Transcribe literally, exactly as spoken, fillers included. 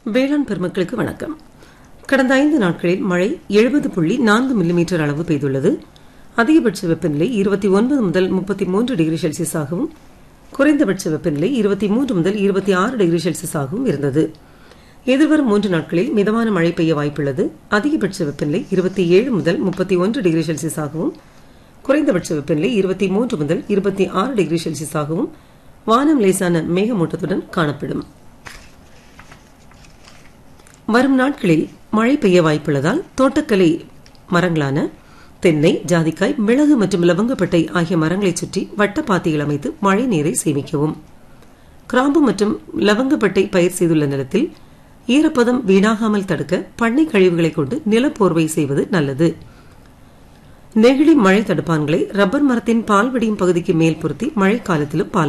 வேளாண் பெருமக்களுக்கு வணக்கம். கடந்த ஐந்து நாட்களில் மழை எழுபது புள்ளி நான்கு மில்லிமீட்டர் அளவு பெய்துள்ளது. அதிகபட்ச வெப்பநிலை இருபத்தி ஒன்பது முதல் முப்பத்தி மூன்று டிகிரி செல்சியஸாகவும் குறைந்தபட்ச வெப்பநிலை இருபத்தி மூன்று முதல் இருபத்தி ஆறு டிகிரி செல்சியஸாகவும் இருந்தது. எதிர்வரும் மூன்று நாட்களில் மிதமான மழை பெய்ய வாய்ப்புள்ளது. அதிகபட்ச வெப்பநிலை இருபத்தி ஏழு முதல் முப்பத்தி ஒன்று டிகிரி செல்சியஸாகவும் குறைந்தபட்ச வெப்பநிலை இருபத்தி மூன்று முதல் இருபத்தி ஆறு டிகிரி செல்சியஸாகவும் வானம் லேசான மேகமூட்டத்துடன் காணப்படும். வரும் நாட்களில் மழை பெய்ய வாய்ப்புள்ளதால் தோட்டக்கலை மரங்களான தென்னை, ஜாதிக்காய், மிளகு மற்றும் லவங்கப்பட்டை ஆகிய மரங்களை சுற்றி வட்டப்பாத்திகள் அமைத்து மழை நீரை சேமிக்கவும். கிராம்பு மற்றும் லவங்கப்பட்டை பயிர் செய்துள்ள நிலத்தில் ஈரப்பதம் வீணாகாமல் தடுக்க பண்ணை கழிவுகளை கொண்டு நிலப்போர்வை செய்வது நல்லது. நெகிழி மழை தடுப்பான்களை ரப்பர் மரத்தின் பால் வடியும் பகுதிக்கு மேல் பொருத்தி மழை காலத்திலும் பால்